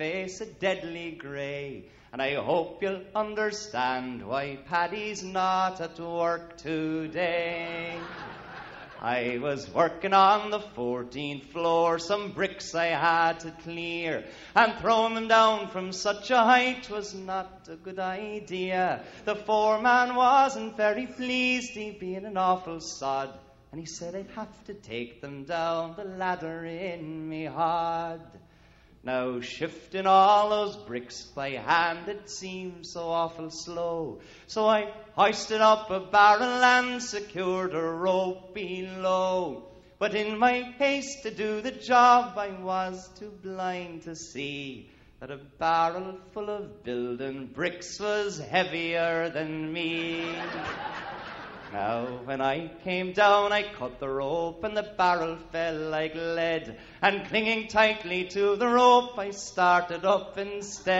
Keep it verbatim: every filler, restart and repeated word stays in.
face a deadly grey, and I hope you'll understand why Paddy's not at work today. I was working on the fourteenth floor, some bricks I had to clear, and throwing them down from such a height was not a good idea. The foreman wasn't very pleased, he being an awful sod, and he said I'd have to take them down the ladder in me hod. Now shifting all those bricks by hand, it seemed so awful slow, so I hoisted up a barrel and secured a rope below. But in my haste to do the job, I was too blind to see that a barrel full of building bricks was heavier than me. Now, when I came down, I cut the rope, and the barrel fell like lead. And clinging tightly to the rope, I started up instead.